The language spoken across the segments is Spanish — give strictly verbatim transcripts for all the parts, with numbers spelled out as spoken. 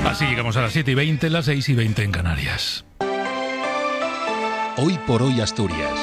Así llegamos a las siete y veinte, las seis y veinte en Canarias. Hoy por hoy Asturias.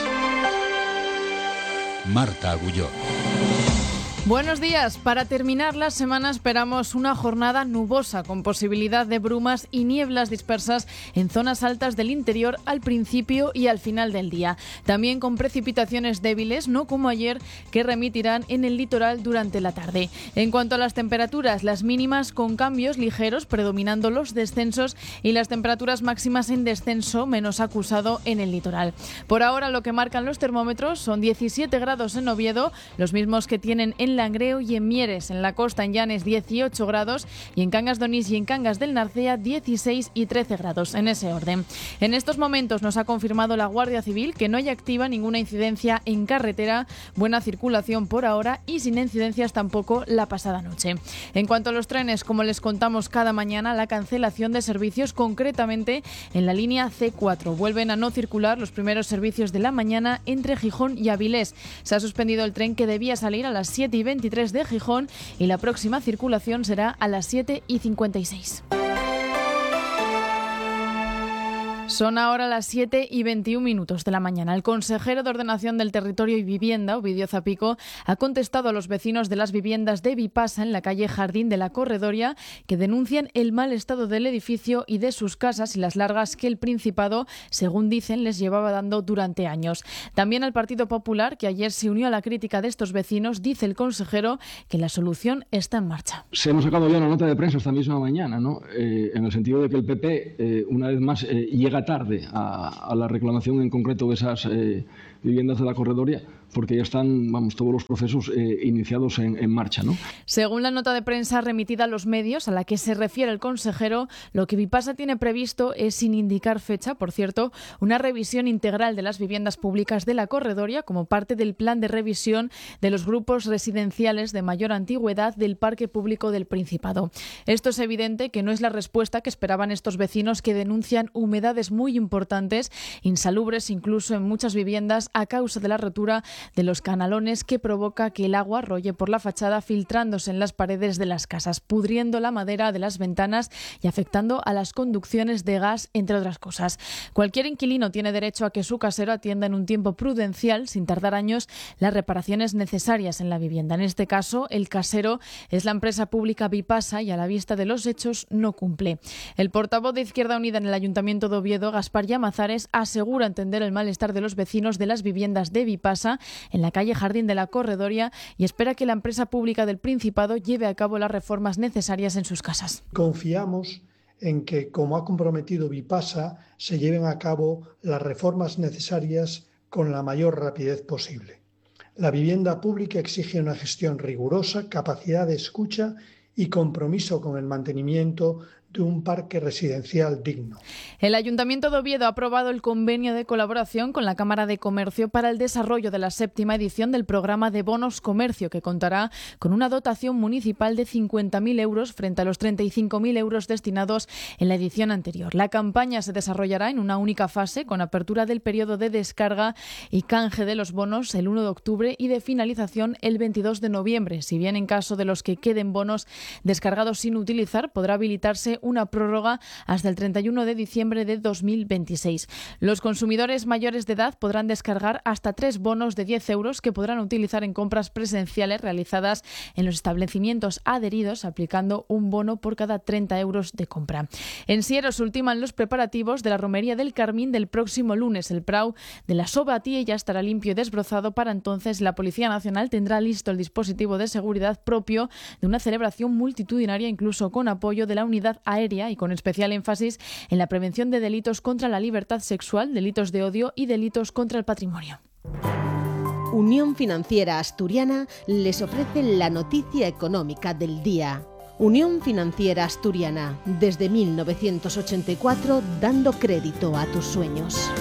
Marta Agulló. Buenos días. Para terminar la semana esperamos una jornada nubosa con posibilidad de brumas y nieblas dispersas en zonas altas del interior al principio y al final del día. También con precipitaciones débiles, no como ayer, que remitirán en el litoral durante la tarde. En cuanto a las temperaturas, las mínimas con cambios ligeros, predominando los descensos, y las temperaturas máximas en descenso, menos acusado en el litoral. Por ahora lo que marcan los termómetros son diecisiete grados en Oviedo, los mismos que tienen en Langreo y en Mieres. En la costa, en Llanes, dieciocho grados, y en Cangas de Onís y en Cangas del Narcea dieciséis y trece grados, en ese orden. En estos momentos nos ha confirmado la Guardia Civil que no hay activa ninguna incidencia en carretera, buena circulación por ahora y sin incidencias tampoco la pasada noche. En cuanto a los trenes, como les contamos cada mañana, la cancelación de servicios, concretamente en la línea ce cuatro. Vuelven a no circular los primeros servicios de la mañana entre Gijón y Avilés. Se ha suspendido el tren que debía salir a las siete y veintitrés de Gijón y la próxima circulación será a las siete y cincuenta y seis. Son ahora las siete y veintiún minutos de la mañana. El consejero de Ordenación del Territorio y Vivienda, Ovidio Zapico, ha contestado a los vecinos de las viviendas de Vipasa en la calle Jardín de la Corredoria, que denuncian el mal estado del edificio y de sus casas y las largas que el Principado, según dicen, les llevaba dando durante años. También al Partido Popular, que ayer se unió a la crítica de estos vecinos, dice el consejero que la solución está en marcha. Se hemos sacado ya una nota de prensa esta misma mañana, ¿no? Eh, en el sentido de que el P P, eh, una vez más, eh, llega tarde a, a la reclamación en concreto de esas eh, viviendas de la Corredoria, porque ya están, vamos, todos los procesos eh, iniciados en, en marcha, ¿no? Según la nota de prensa remitida a los medios, a la que se refiere el consejero, lo que Vipasa tiene previsto es, sin indicar fecha, por cierto, una revisión integral de las viviendas públicas de la Corredoria como parte del plan de revisión de los grupos residenciales de mayor antigüedad del parque público del Principado. Esto es evidente que no es la respuesta que esperaban estos vecinos, que denuncian humedades muy importantes, insalubres incluso en muchas viviendas a causa de la rotura de los canalones, que provoca que el agua rolle por la fachada, filtrándose en las paredes de las casas, pudriendo la madera de las ventanas y afectando a las conducciones de gas, entre otras cosas. Cualquier inquilino tiene derecho a que su casero atienda en un tiempo prudencial, sin tardar años, las reparaciones necesarias en la vivienda. En este caso, el casero es la empresa pública Vipasa y, a la vista de los hechos, no cumple. El portavoz de Izquierda Unida en el Ayuntamiento de Oviedo, Gaspar Llamazares, asegura entender el malestar de los vecinos de las viviendas de Vipasa en la calle Jardín de la Corredoria y espera que la empresa pública del Principado lleve a cabo las reformas necesarias en sus casas. Confiamos en que, como ha comprometido Vipasa, se lleven a cabo las reformas necesarias con la mayor rapidez posible. La vivienda pública exige una gestión rigurosa, capacidad de escucha y compromiso con el mantenimiento de un parque residencial digno. El Ayuntamiento de Oviedo ha aprobado el convenio de colaboración con la Cámara de Comercio para el desarrollo de la séptima edición del programa de Bonos Comercio, que contará con una dotación municipal de cincuenta mil euros frente a los treinta y cinco mil euros destinados en la edición anterior. La campaña se desarrollará en una única fase, con apertura del periodo de descarga y canje de los bonos el uno de octubre y de finalización el veintidós de noviembre. Si bien, en caso de los que queden bonos descargados sin utilizar, podrá habilitarse una prórroga hasta el treinta y uno de diciembre de dos mil veintiséis. Los consumidores mayores de edad podrán descargar hasta tres bonos de diez euros que podrán utilizar en compras presenciales realizadas en los establecimientos adheridos, aplicando un bono por cada treinta euros de compra. En Sieros ultiman los preparativos de la Romería del Carmín del próximo lunes. El prau de la Sobatía ya estará limpio y desbrozado. Para entonces, la Policía Nacional tendrá listo el dispositivo de seguridad propio de una celebración multitudinaria, incluso con apoyo de la unidad aérea, y con especial énfasis en la prevención de delitos contra la libertad sexual, delitos de odio y delitos contra el patrimonio. Unión Financiera Asturiana les ofrece la noticia económica del día. Unión Financiera Asturiana, desde mil novecientos ochenta y cuatro, dando crédito a tus sueños.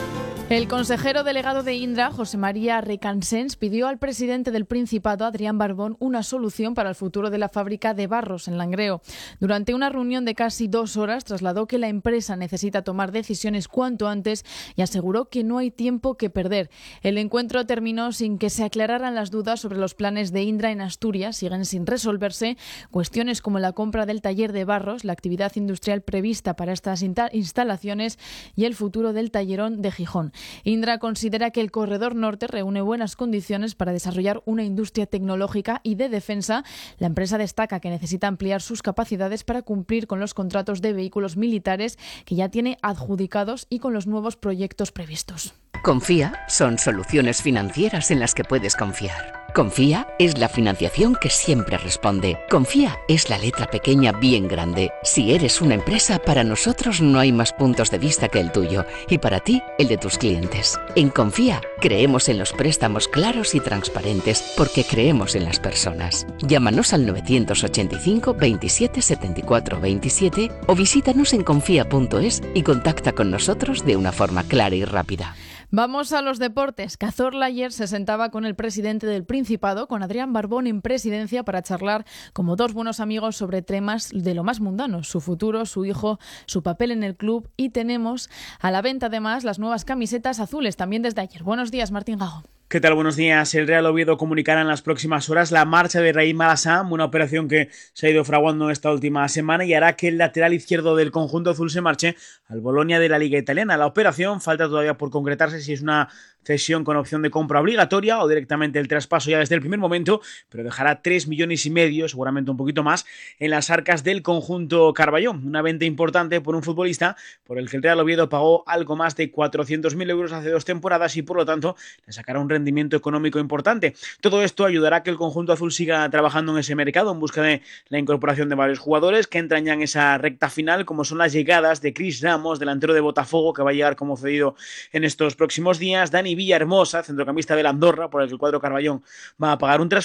El consejero delegado de Indra, José María Recansens, pidió al presidente del Principado, Adrián Barbón, una solución para el futuro de la fábrica de Barros, en Langreo. Durante una reunión de casi dos horas, trasladó que la empresa necesita tomar decisiones cuanto antes y aseguró que no hay tiempo que perder. El encuentro terminó sin que se aclararan las dudas sobre los planes de Indra en Asturias. Siguen sin resolverse cuestiones como la compra del taller de Barros, la actividad industrial prevista para estas instalaciones y el futuro del tallerón de Gijón. Indra considera que el Corredor Norte reúne buenas condiciones para desarrollar una industria tecnológica y de defensa. La empresa destaca que necesita ampliar sus capacidades para cumplir con los contratos de vehículos militares que ya tiene adjudicados y con los nuevos proyectos previstos. Confía son soluciones financieras en las que puedes confiar. Confía es la financiación que siempre responde. Confía es la letra pequeña bien grande. Si eres una empresa, para nosotros no hay más puntos de vista que el tuyo y para ti el de tus clientes. En Confía creemos en los préstamos claros y transparentes porque creemos en las personas. Llámanos al nueve ocho cinco, veintisiete, setenta y cuatro, veintisiete o visítanos en confía punto es y contacta con nosotros de una forma clara y rápida. Vamos a los deportes. Cazorla ayer se sentaba con el presidente del Principado, con Adrián Barbón en presidencia, para charlar como dos buenos amigos sobre temas de lo más mundanos, su futuro, su hijo, su papel en el club, y tenemos a la venta además las nuevas camisetas azules también desde ayer. Buenos días, Martín Gago. ¿Qué tal? Buenos días. El Real Oviedo comunicará en las próximas horas la marcha de Raïm Malassam, una operación que se ha ido fraguando esta última semana y hará que el lateral izquierdo del conjunto azul se marche al Bolonia de la Liga Italiana. La operación falta todavía por concretarse si es una cesión con opción de compra obligatoria o directamente el traspaso ya desde el primer momento, pero dejará tres millones y medio, seguramente un poquito más, en las arcas del conjunto Carballón. Una venta importante por un futbolista por el que el Real Oviedo pagó algo más de cuatrocientos mil euros hace dos temporadas y por lo tanto le sacará un rendimiento económico importante. Todo esto ayudará a que el conjunto azul siga trabajando en ese mercado en busca de la incorporación de varios jugadores que entran ya en esa recta final, como son las llegadas de Chris Ramos, delantero de Botafogo, que va a llegar como cedido en estos próximos días, Dani Villahermosa, centrocampista del Andorra, por el que el cuadro Carballón va a pagar un traspaso,